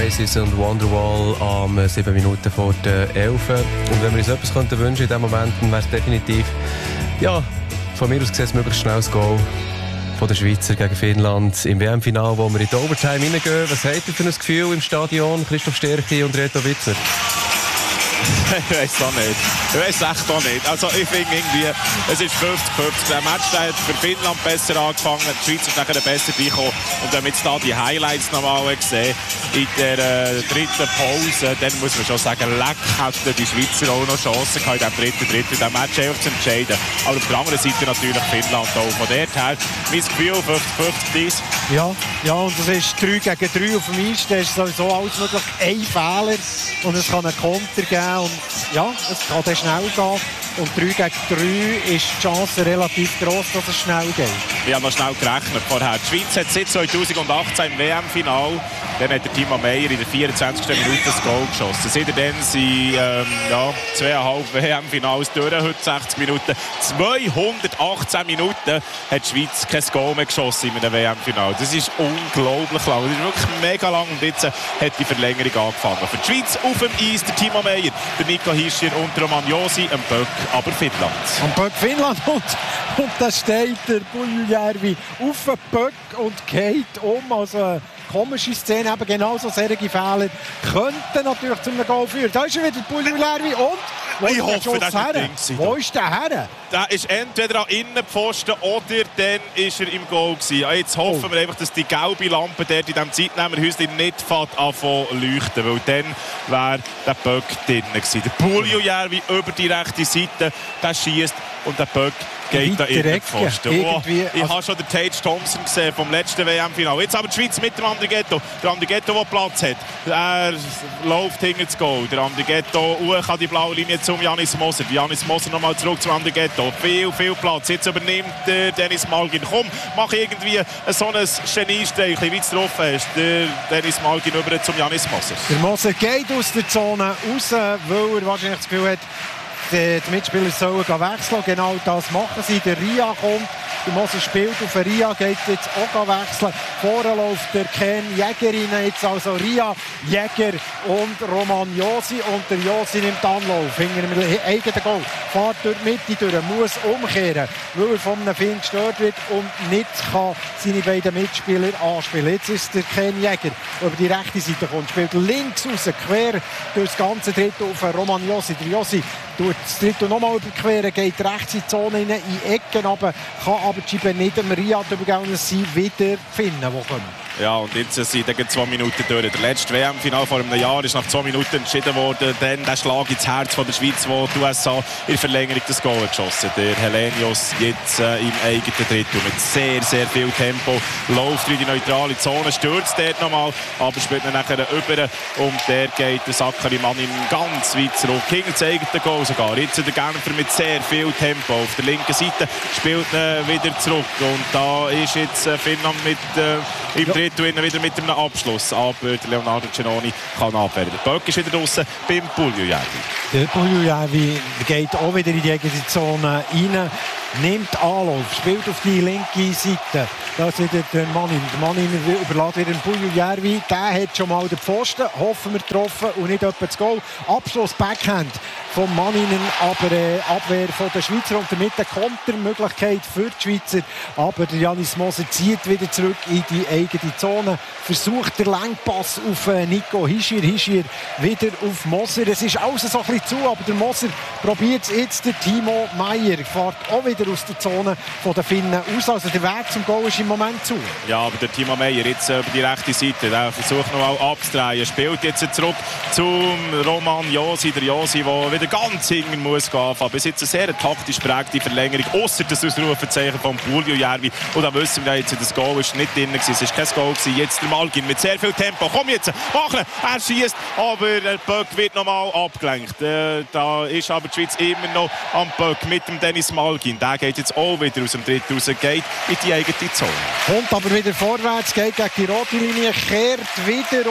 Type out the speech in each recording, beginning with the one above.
Oasis und Wonderwall am 7 Minuten vor der 11. Und wenn wir uns etwas wünschen könnten in diesem Moment, dann wäre es definitiv, ja, von mir aus gesehen, möglichst schnelles Goal von den Schweizer gegen Finnland im WM-Final, wo wir in die Overtime reingehen. Was habt ihr für ein Gefühl im Stadion, Christoph Stärchi und Reto Wittmer? Ich weiss auch nicht. Ich weiss echt auch nicht. Also ich finde irgendwie, es ist 50-50. Der Match hat für Finnland besser angefangen, die Schweiz ist nachher besser reingekommen. Und wenn wir jetzt da die Highlights nochmal sehen, in der dritten Pause, dann muss man schon sagen, leck hätten die Schweizer auch noch Chancen gehabt, in diesem dritten in diesem Match einfach zu entscheiden. Aber auf der anderen Seite natürlich Finnland auch. Von dort her, mein Gefühl, 50-50 Ja, und es ist 3 gegen 3 auf dem Eis. Da ist sowieso alles möglich. Ein Fehler und es kann einen Konter geben. Und ja, es kann dann schnell gehen. Und 3 gegen 3 ist die Chance relativ gross, dass es schnell geht. Ich habe noch schnell gerechnet vorher. Die Schweiz hat seit 2018 im WM-Final, dann hat der Timo Meyer in der 24. Minute das Goal geschossen. Seitdem sind 2,5 WM-Finals durch, heute 60 Minuten. 218 Minuten hat die Schweiz kein Goal mehr geschossen in einem WM-Final. Das ist unglaublich lang. Das ist wirklich mega lang und jetzt hat die Verlängerung angefangen. Für die Schweiz auf dem Eis der Timo Meyer, der Nico Hischier und der Roman Josi, am Böck aber Finnland. Am Böck Finnland und da steht der Puljujärvi auf den Böck und geht um. Also eine komische Szene, eben genauso solche Fehler könnten natürlich zum Goal führen. Da ist er wieder Puljujärvi und ich hoffe, das ist ein Ding. Wo ist der her? Der ist entweder an Innenpfosten oder dann ist er im Goal gewesen. Jetzt hoffen wir einfach, dass die gelbe Lampe dort in diesem Zeitnehmerhäuschen nicht anfangen leuchten, weil dann wäre der Böck drin gewesen. Der Puljujärvi über die rechte Seite, der schießt und der Böck geht da Innenpfosten. Ich habe schon den Tage Thompson gesehen vom letzten WM-Final. Jetzt aber die Schweiz mit dem Andrighetto. Der Andrighetto, der Platz hat. Er läuft hinter das Goal. Der Andrighetto hoch an die blaue Linie zum Janis Moser. Janis Moser nochmal zurück zum Andrighetto. Viel Platz. Jetzt übernimmt Dennis Malgin. Komm, mach irgendwie so ein Geniestreich, wie du es drauf hast. Der Dennis Malgin über zum Janis Moser. Der Moser geht aus der Zone raus, weil er wahrscheinlich das Gefühl hat, die Mitspieler sollen wechseln. Genau das machen sie. Der Ria kommt. Der Moser spielt auf den Ria, geht jetzt auch wechseln. Vorne läuft der Ken Jäger rein. Jetzt also Ria, Jäger und Roman Josi. Und der Josi nimmt Anlauf. Hinter dem eigenen Goal. Fährt durch die Mitte durch. Muss umkehren, weil er von einem Finn gestört wird und nicht kann seine beiden Mitspieler anspielen. Jetzt ist der Ken Jäger über die rechte Seite kommt. Spielt links raus, quer durch das ganze Drittel auf Roman Josi. Der Josi tut das Drittel nochmal überqueren, geht rechts in die Zone rein, in die Ecken runter, kann aber die Scheibe nicht dem Riyad übergehen, sie wieder finden, die kommen. Ja, und jetzt sind 2 Minuten durch. Der letzte WM-Final vor einem Jahr ist nach 2 Minuten entschieden worden. Dann der Schlag ins Herz von der Schweiz, wo die USA in der Verlängerung das Goal geschossen. Der Helenius jetzt im eigenen Drittel mit sehr viel Tempo. Läuft in die neutrale Zone, stürzt dort nochmal, aber spielt dann nachher über. Und der geht der Sakari Manin ganz weit zurück. Hinter das eigene Goal sogar. Jetzt der Genfer mit sehr viel Tempo. Auf der linken Seite spielt er wieder zurück. Und da ist jetzt Finnland mit im Drittel wieder mit einem Abschluss. Aber der Leonardo Cenoni kann abwehren. Der Böck ist wieder draussen beim Puljujärvi. Der Puljujärvi geht auch wieder in die eigene Zone rein. Nimmt Anlauf, spielt auf die linke Seite. Da ist wieder der Manin. Der Manin überlässt wieder den Puljujärvi. Der hat schon mal den Pfosten. Hoffen wir getroffen und nicht etwa das Goal. Abschluss Backhand von Maninen, aber Abwehr von der Schweizer und damit eine Kontermöglichkeit für die Schweizer. Aber der Janis Moser zieht wieder zurück in die eigene Zone. Versucht der Lenkpass auf Nico Hischier. Hischier wieder auf Moser. Es ist alles so ein bisschen zu, aber der Moser probiert es jetzt. Der Timo Meyer fährt auch wieder aus der Zone von den Finnen aus. Also der Weg zum Goal ist im Moment zu. Ja, aber der Timo Meyer jetzt über die rechte Seite. Der versucht noch mal abzudrehen. Spielt jetzt zurück zum Roman Josi. Der Josi, der wieder ganz hinten muss gehen. Bis jetzt eine sehr taktisch prägte Verlängerung. Ausser das Ausrufezeichen von Puljujärvi. Und da wissen wir jetzt, das Goal ist nicht drin. Es ist kein Goal gewesen. Jetzt der Malgin mit sehr viel Tempo. Komm jetzt, machen. Er schießt, aber der Böck wird noch mal abgelenkt. Da ist aber die Schweiz immer noch am Böck mit dem Dennis Malgin. Der geht jetzt auch wieder aus dem Drittel raus, geht in die eigene Zone. Kommt aber wieder vorwärts, geht gegen die rote Linie, kehrt wiederum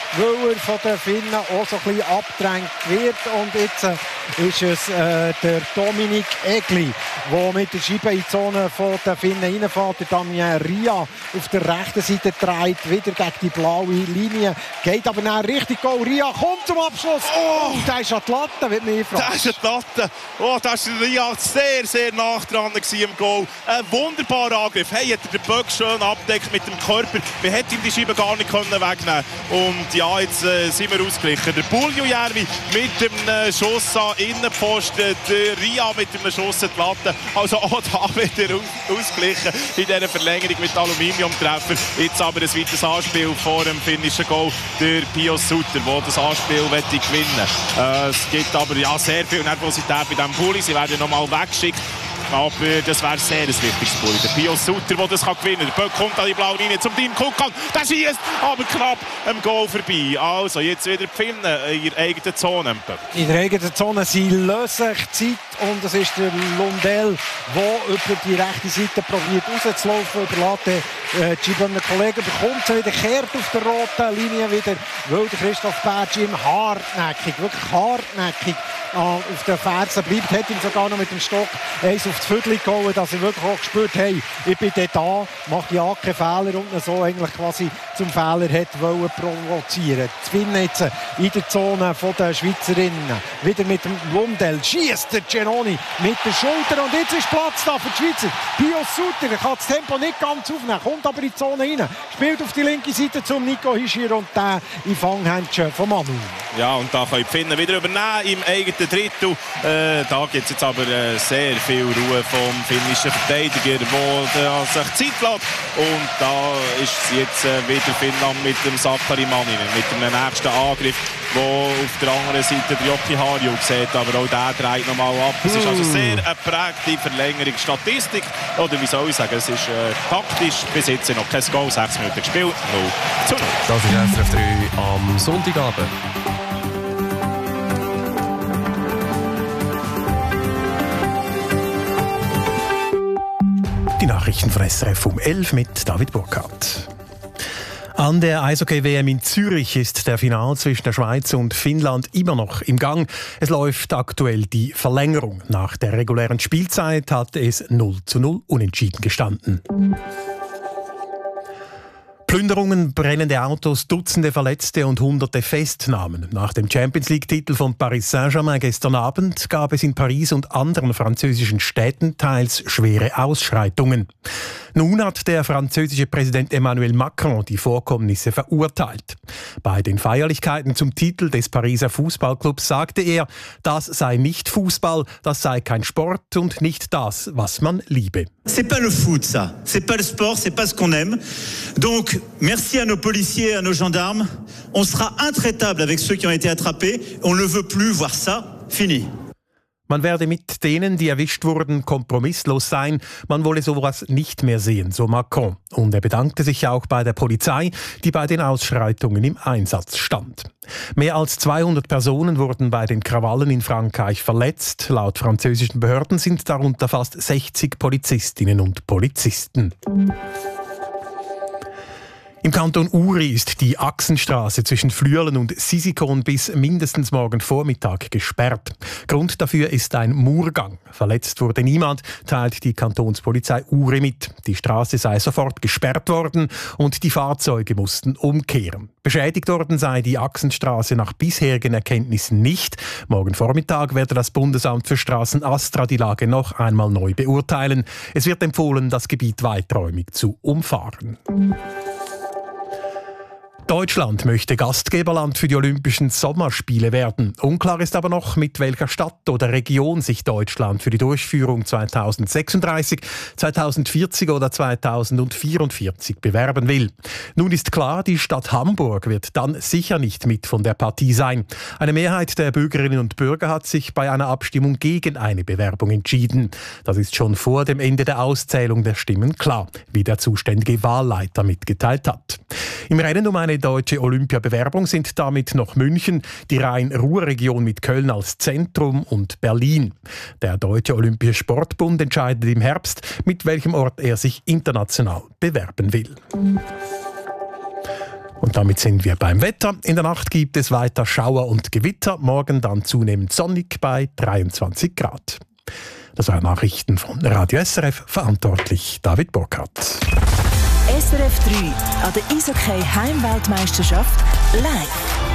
weil er von den Finnen auch so ein bisschen abgedrängt wird. Und jetzt ist es der Dominik Egli, der mit der Scheibe in die Zone von den Finnen reinfährt. Der Damien Ria auf der rechten Seite dreht wieder gegen die blaue Linie. Geht aber nach richtig Goal. Ria kommt zum Abschluss. Oh, da ist an die Latte, wird mir gefragt. Da ist die Latte. Oh, da war Ria sehr, sehr nah dran im Goal. Ein wunderbarer Angriff. Hey, hat er den Böck schön abdeckt mit dem Körper. Man hätte ihm die Scheibe gar nicht wegnehmen. Und ja, jetzt sind wir ausgeglichen. Der Puljujärvi mit einem Schuss an Innenpfosten. Der Ria mit einem Schuss an die Latte. Also auch da wieder ausgeglichen in dieser Verlängerung mit Aluminiumtreffer. Jetzt aber ein weiteres Anspiel vor dem finnischen Goal. Der Pius Sutter, der das Anspiel gewinnen will. Es gibt aber ja, sehr viel Nervosität bei diesem Pulli. Sie werden nochmal weggeschickt. Aber das wäre sehr ein wichtiges Pulli. Der Pius Sutter, der das gewinnen kann. Der Böck kommt an die blaue Linie zum Team Kukan. Der schießt aber knapp am Goal vorbei. Also jetzt wieder die Finnen in ihrer eigenen Zone. In der eigenen Zone, sie lösen sich Zeit. Und es ist der Lundell, der über die rechte Seite probiert rauszulaufen. Überlässt die einem Kollegen, bekommt sie wieder, kehrt auf der roten Linie wieder, weil der Christoph Bertschim hartnäckig, wirklich hartnäckig auf den Fersen bleibt. Hat ihm sogar noch mit dem Stock eins auf das Viertel gehauen, dass er wirklich auch gespürt hat, hey, ich bin da, mache ja keine Fehler und so eigentlich quasi zum Fehler hat wollen provozieren. Das Finnen jetzt in der Zone der Schweizerinnen. Wieder mit dem Lundell schießt der Genoni mit der Schulter und jetzt ist Platz da für die Schweizer. Pius Sutter kann das Tempo nicht ganz aufnehmen, kommt aber in die Zone rein, spielt auf die linke Seite zum Nico Hischier und der in Fanghändchen von Manu. Ja, und da können die Finnen wieder übernehmen im eigenen Drittel. Da gibt es jetzt aber sehr viel Ruhe vom finnischen Verteidiger, der sich Zeit lässt. Und da ist jetzt wieder Finnland mit dem Sakari Manninen, mit dem nächsten Angriff, wo auf der anderen Seite der Jocki Harju sieht, aber auch der dreht nochmal ab. Es ist also sehr eine prägende Verlängerung. Statistik, oder wie soll ich sagen, es ist taktisch bis jetzt noch kein Goal, 6 Minuten gespielt, 0-0. Das ist SRF 3 am Sonntagabend. Die Nachrichten von SRF um 11 mit David Burkhardt. An der Eishockey-WM in Zürich ist der Final zwischen der Schweiz und Finnland immer noch im Gang. Es läuft aktuell die Verlängerung. Nach der regulären Spielzeit hat es 0:0 unentschieden gestanden. Plünderungen, brennende Autos, Dutzende Verletzte und Hunderte Festnahmen. Nach dem Champions-League-Titel von Paris Saint-Germain gestern Abend gab es in Paris und anderen französischen Städten teils schwere Ausschreitungen. Nun hat der französische Präsident Emmanuel Macron die Vorkommnisse verurteilt. Bei den Feierlichkeiten zum Titel des Pariser Fußballclubs sagte er, das sei nicht Fußball, das sei kein Sport und nicht das, was man liebe. C'est pas le foot, ça. C'est pas le sport, c'est pas ce qu'on aime. Donc, merci à nos policiers, à nos gendarmes. On sera intraitable avec ceux qui ont été attrapés. On ne veut plus voir ça. Fini. Man werde mit denen, die erwischt wurden, kompromisslos sein. Man wolle sowas nicht mehr sehen, so Macron. Und er bedankte sich auch bei der Polizei, die bei den Ausschreitungen im Einsatz stand. Mehr als 200 Personen wurden bei den Krawallen in Frankreich verletzt. Laut französischen Behörden sind darunter fast 60 Polizistinnen und Polizisten. Im Kanton Uri ist die Achsenstraße zwischen Flüelen und Sisikon bis mindestens morgen Vormittag gesperrt. Grund dafür ist ein Murgang. Verletzt wurde niemand, teilt die Kantonspolizei Uri mit. Die Straße sei sofort gesperrt worden und die Fahrzeuge mussten umkehren. Beschädigt worden sei die Achsenstraße nach bisherigen Erkenntnissen nicht. Morgen Vormittag werde das Bundesamt für Straßen ASTRA die Lage noch einmal neu beurteilen. Es wird empfohlen, das Gebiet weiträumig zu umfahren. Deutschland möchte Gastgeberland für die Olympischen Sommerspiele werden. Unklar ist aber noch, mit welcher Stadt oder Region sich Deutschland für die Durchführung 2036, 2040 oder 2044 bewerben will. Nun ist klar, die Stadt Hamburg wird dann sicher nicht mit von der Partie sein. Eine Mehrheit der Bürgerinnen und Bürger hat sich bei einer Abstimmung gegen eine Bewerbung entschieden. Das ist schon vor dem Ende der Auszählung der Stimmen klar, wie der zuständige Wahlleiter mitgeteilt hat. Im Rennen um eine deutsche Olympiabewerbung sind damit noch München, die Rhein-Ruhr-Region mit Köln als Zentrum und Berlin. Der Deutsche Olympische Sportbund entscheidet im Herbst, mit welchem Ort er sich international bewerben will. Und damit sind wir beim Wetter. In der Nacht gibt es weiter Schauer und Gewitter, morgen dann zunehmend sonnig bei 23 Grad. Das waren Nachrichten von Radio SRF, verantwortlich David Burkhardt. SRF 3 an der Eishockey Heimweltmeisterschaft live.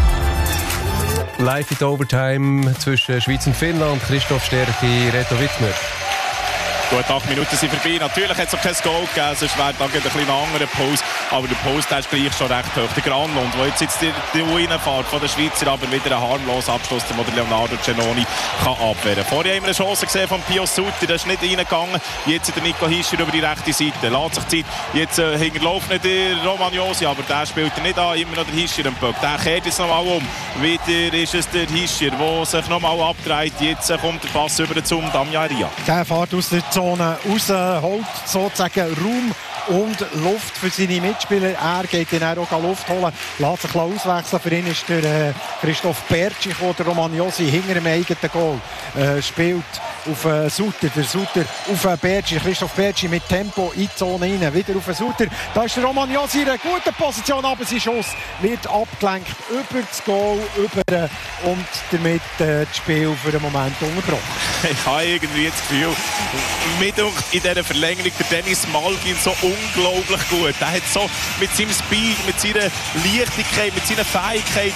Live in der Overtime zwischen Schweiz und Finnland. Christoph Stärchi, Reto Wittmer. Gut, 8 Minuten sind vorbei. Natürlich hat es noch kein Goal gegeben, sonst wäre da ein bisschen anderer Post. Aber der Post ist gleich schon recht hoch. Der Granlund, der jetzt die Reinfahrt von der Schweizer, aber wieder ein harmloser Abschluss, der Leonardo Giannoni kann abwehren. Vorher haben wir eine Chance gesehen von Pio Sutter, der ist nicht reingegangen. Jetzt der Nico Hischier über die rechte Seite. Lässt sich Zeit. Jetzt hinterläuft nicht der Romagnosi, aber der spielt er nicht an. Immer noch der Hischier im Böck. Der kehrt jetzt nochmal um. Wieder ist es der Hischier, der sich nochmal abdreht. Jetzt kommt der Pass über zum Damjan Ria. Der fährt aus der Zone raus, holt sozusagen Raum und Luft für seine Mitspieler. Er geht dann auch Luft holen, lässt sich auswechseln. Für ihn ist der Christoph Bertschi, der Romagnosi hinter dem eigenen Goal spielt auf Sutter. Der Sutter auf Bertschi. Christoph Bertschi mit Tempo in die Zone rein. Wieder auf Sutter. Da ist der Romagnosi in einer guten Position, aber sein Schuss wird abgelenkt über das Goal über und damit das Spiel für den Moment unterbrochen. Ich habe irgendwie das Gefühl, in dieser Verlängerung der Dennis Malgin so unglaublich gut. Er hat so mit seinem Speed, mit seiner Leichtigkeit, mit seiner Fähigkeit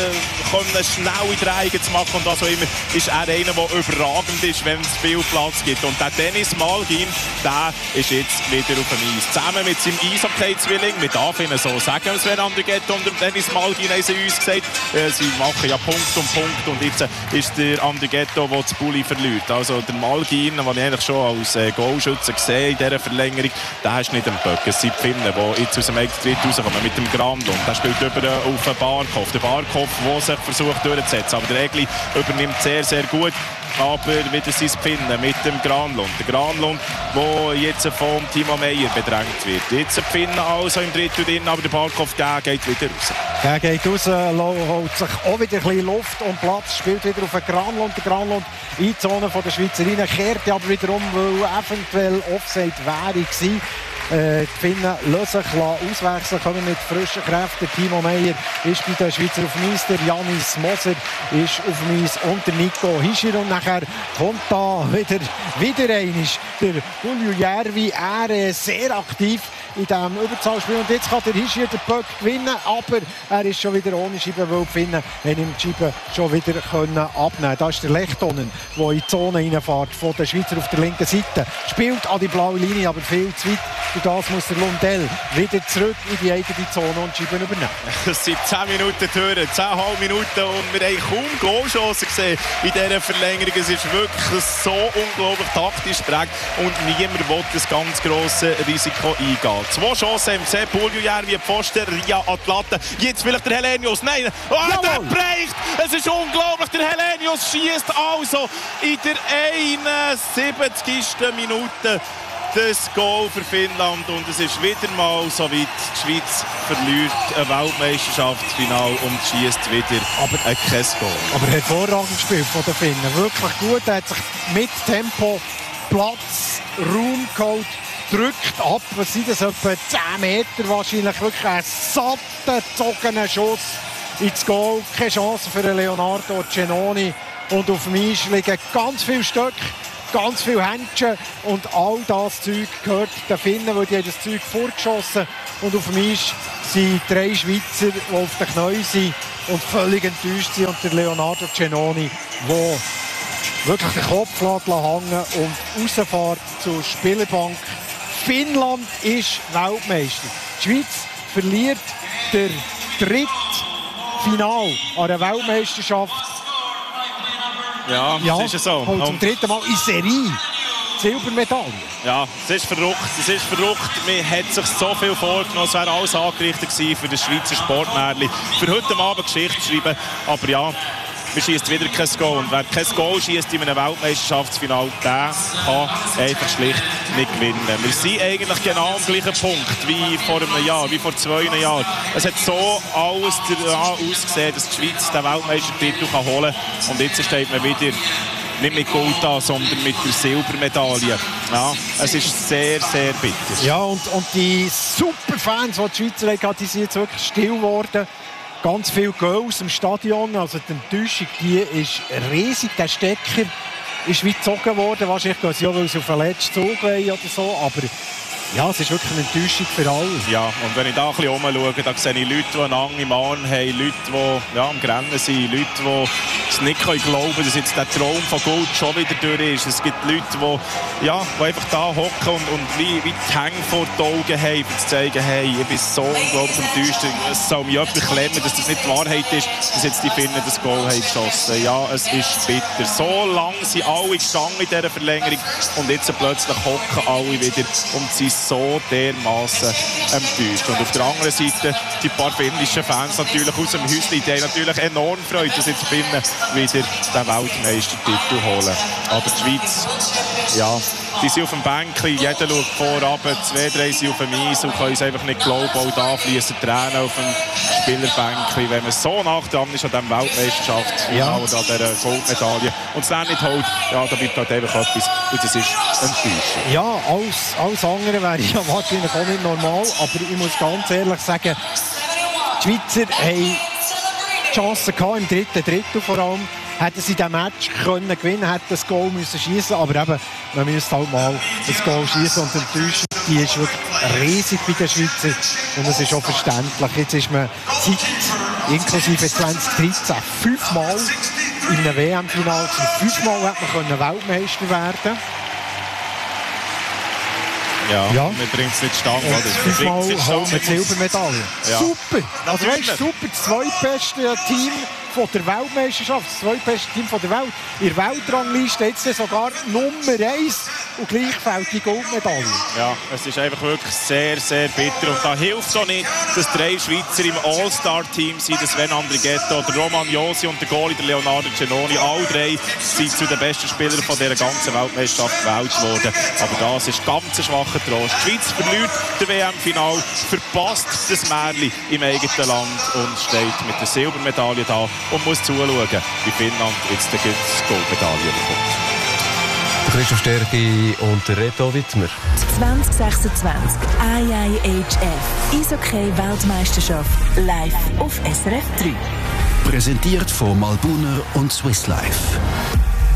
eben schnelle Drehungen zu machen und was auch immer, ist er einer, der überragend ist, wenn es viel Platz gibt. Und der Dennis Malgin, der ist jetzt wieder auf dem Eis. Zusammen mit seinem Eishockey-Zwilling, mit Afin, so sagen wir Sven Andrighetto und Dennis Malgin haben sie uns gesagt, sie machen ja Punkt um Punkt und jetzt ist der Andrighetto, der das Bulli verliert. Also der Malgin, den ich eigentlich schon als Goalschütze gesehen in dieser Verlängerung, der ist nicht im Böck. Es sind die Finnen, die jetzt aus dem Extrit rauskommen mit dem Granlund. Der spielt über auf den Barkov. Der Barkov, der sich versucht durchzusetzen. Aber der Egli übernimmt sehr, sehr gut. Aber wieder sein Finnen mit dem Granlund. Der Granlund, der jetzt von Timo Meyer bedrängt wird. Jetzt der Finnen also im Drittel drin, aber der Barkov geht wieder raus. Der geht raus, holt sich auch wieder ein bisschen Luft und Platz, spielt wieder auf den Granlund. Der Granlund in die Zone der Schweizer rein, kehrt aber wieder um, weil eventuell Offside wäre gewesen. Die Finnen lassen sich auswechseln, kommen mit frischen Kräften. Timo Meyer ist bei den Schweizer auf dem Eis, der Janis Moser ist auf dem Eis und der Nico Hischier. Und nachher kommt da wieder einmal der Julio Järvi, er sehr aktiv in diesem Überzahlspiel. Und jetzt kann der Hischier den Puck gewinnen, aber er ist schon wieder ohne Scheibe, weil die Finnen ihm die Scheibe schon wieder abnehmen können. Da ist der Lechtonen, der in die Zone reinfährt, von den Schweizer auf der linken Seite. Spielt an die blaue Linie, aber viel zu weit. Und das muss der Lundell wieder zurück in die eigene Zone und die Scheibe übernehmen. Es sind 10 Minuten durch, 10,5 Minuten und wir haben kaum Goalchancen gesehen in dieser Verlängerung. Es ist wirklich so unglaublich taktisch prägt und niemand will das ganz grosse Risiko eingehen. 2 Chancen haben gesehen, Julio Järvi, Pfosten, Ria Atlanta. Jetzt vielleicht der Helenius. Nein, der bricht! Es ist unglaublich, der Helenius schießt also in der 71. Minute das Goal für Finnland und es ist wieder mal so weit. Die Schweiz verliert ein Weltmeisterschaftsfinale und schießt wieder kein Goal. Aber hervorragend gespielt von den Finnen. Wirklich gut. Er hat sich mit Tempo, Platz, Raum geholt. Drückt ab, was sind das, etwa 10 Meter wahrscheinlich, wirklich ein satter, gezogener Schuss ins Goal. Keine Chance für Leonardo Giannoni. Und auf dem Eis liegen ganz viele Stöcke, ganz viele Händchen und all das Zeug gehört den Finnen, weil die haben das Zeug vorgeschossen. Und auf dem Eis sind 3 Schweizer, die auf den Knien sind und völlig enttäuscht sind. Und der Leonardo Giannoni, der wirklich den Kopf hängen und rausfährt zur Spielerbank. Finnland ist Weltmeister. Die Schweiz verliert der 3. Final an der Weltmeisterschaft. Ja, das ist so. Zum 3. Mal in Serie Silbermedaille. Ja, es ist verrückt. Man hat sich so viel vorgenommen. Es wäre alles angerichtet gewesen für das Schweizer Sportmärchen. Für heute Abend Geschichte schreiben. Aber ja, man schießt wieder kein Goal. Und wer kein Goal schießt in einem Weltmeisterschaftsfinale, der kann einfach schlicht nicht gewinnen. Wir sind eigentlich genau am gleichen Punkt wie vor einem Jahr, wie vor 2 Jahren. Es hat so alles ausgesehen, dass die Schweiz den Weltmeistertitel holen kann. Und jetzt steht man wieder nicht mit Gold an, sondern mit der Silbermedaille. Ja, es ist sehr, sehr bitter. Ja, und die super Fans, die Schweizer hatten, die sind jetzt wirklich still geworden. Ganz viel Goals im Stadion. Also die Enttäuschung, die ist riesig. Der Stecker ist wie gezogen worden. Wahrscheinlich gehen sie auch, weil sie auf den letzten Zug wollen oder so. Aber ja, es ist wirklich eine Enttäuschung für alle. Ja, und wenn ich da ein bisschen rumschaue, da sehe ich Leute, die einen Hang im Arm haben, Leute, die am Grennen sind, Leute, die es nicht glauben können, dass jetzt der Traum von Gold schon wieder durch ist. Es gibt Leute, die einfach da hocken und wie die Hänge vor die Augen haben, um zu zeigen, hey, ich bin so unglaublich enttäuscht, es soll mich jemand klemmen, dass das nicht die Wahrheit ist, dass jetzt die Finnen das Goal haben geschossen. Ja, es ist bitter. So lange sind alle gestanden in dieser Verlängerung und jetzt plötzlich hocken alle wieder und sie so dermaßen enttäuscht. Und auf der anderen Seite die paar finnischen Fans natürlich aus dem Häuschen, die natürlich enorm freut, dass jetzt Finnen wieder den Weltmeistertitel holen. Aber die Schweiz, ja, die sind auf dem Bänkchen, jeder schaut vorab, 2, 3 sind auf dem Eis und können es einfach nicht glauben. Auch da fließen Tränen auf dem Spielerbänkchen, wenn man so nah dran ist an dieser Weltmeisterschaft oder an dieser Goldmedaille und es dann nicht holt, ja, da bleibt halt einfach etwas und das ist enttäuschend. Ja, alles andere wäre ja wahrscheinlich auch nicht normal, aber ich muss ganz ehrlich sagen, die Schweizer haben die Chance gehabt, im dritten Drittel vor allem, hätten sie diesen Match können gewinnen, hätten das Goal müssen schießen, aber eben, man müsste halt mal das Goal schießen und die Enttäuschung, die ist wirklich riesig bei den Schweizer und es ist auch verständlich. Jetzt ist man seit inklusive 2013 5-mal in einem WM-Finale, 5-mal hätte man Weltmeister werden. Ja, man bringt es nicht stand. Fünfmal holen wir die Silbermedaille. Ja. Super! Also weißt, super, das zweitbeste Team von der Weltmeisterschaft, das zweitbeste Team von der Welt. In der Weltrangliste jetzt sogar Nummer 1 und gleich fällt die Goldmedaille. Ja, es ist einfach wirklich sehr, sehr bitter. Und da hilft es auch nicht, dass 3 Schweizer im All-Star-Team sind, der Sven Andrighetto, der Roman Josi und der Goalie, der Leonardo Cenoni. Alle 3 sind zu den besten Spielern von dieser ganzen Weltmeisterschaft gewählt worden. Aber das ist ganz ein schwacher Trost. Die Schweiz verliert das WM-Final, verpasst das Märchen im eigenen Land und steht mit der Silbermedaille da und muss zuschauen, wie Finnland jetzt die Goldmedaille bekommt. Christoph Stärki und Reto Wittmer. 2026 IIHF Eishockey-Weltmeisterschaft live auf SRF 3. Präsentiert von Malbuner und Swiss Life.